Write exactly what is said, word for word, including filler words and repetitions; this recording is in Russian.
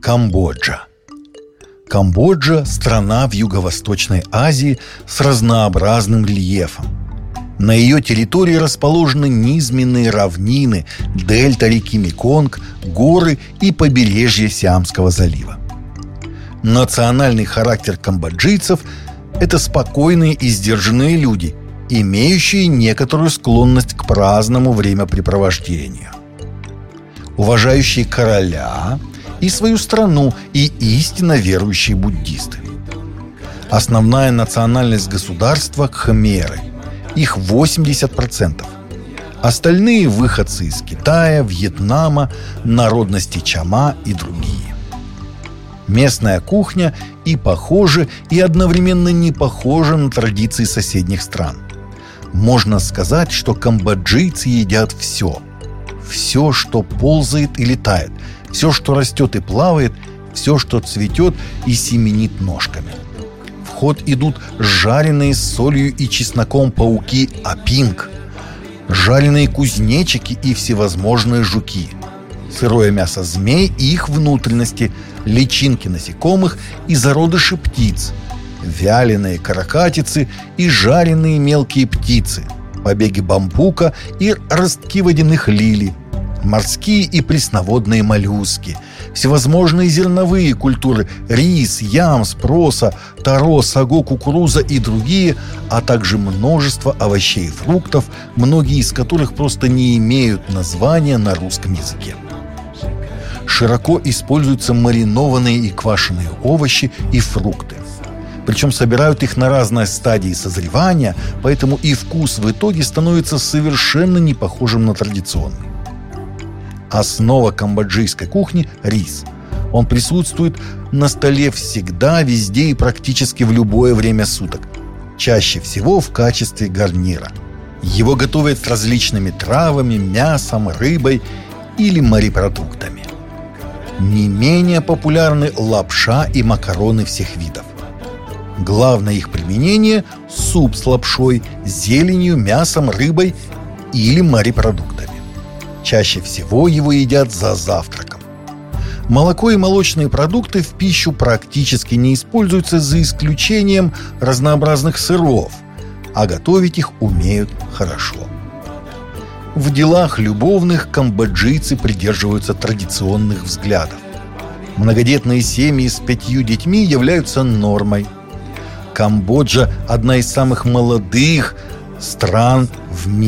Камбоджа. Камбоджа – страна в Юго-Восточной Азии с разнообразным рельефом. На ее территории расположены низменные равнины, дельта реки Меконг, горы и побережье Сиамского залива. Национальный характер камбоджийцев – это спокойные и сдержанные люди, имеющие некоторую склонность к праздному времяпрепровождению, уважающие короля и свою страну, и истинно верующие буддисты. Основная национальность государства – кхмеры. Их восемьдесят процентов. Остальные – выходцы из Китая, Вьетнама, народности чама и другие. Местная кухня и похожа, и одновременно не похожа на традиции соседних стран. Можно сказать, что камбоджийцы едят все. Все, что ползает и летает, все, что растет и плавает, все, что цветет и семенит ножками. В ход идут жареные с солью и чесноком пауки апинг, жареные кузнечики и всевозможные жуки, сырое мясо змей и их внутренности, личинки насекомых и зародыши птиц, вяленые каракатицы и жареные мелкие птицы, побеги бамбука и ростки водяных лилий, морские и пресноводные моллюски, всевозможные зерновые культуры – рис, ямс, проса, таро, саго, кукуруза и другие, а также множество овощей и фруктов, многие из которых просто не имеют названия на русском языке. Широко используются маринованные и квашеные овощи и фрукты. Причем собирают их на разной стадии созревания, поэтому и вкус в итоге становится совершенно не похожим на традиционный. Основа камбоджийской кухни – рис. Он присутствует на столе всегда, везде и практически в любое время суток. Чаще всего в качестве гарнира. Его готовят с различными травами, мясом, рыбой или морепродуктами. Не менее популярны лапша и макароны всех видов. Главное их применение – суп с лапшой, зеленью, мясом, рыбой или морепродуктами. Чаще всего его едят за завтраком. Молоко и молочные продукты в пищу практически не используются, за исключением разнообразных сыров, а готовить их умеют хорошо. В делах любовных камбоджийцы придерживаются традиционных взглядов. Многодетные семьи с пятью детьми являются нормой. Камбоджа – одна из самых молодых стран в мире.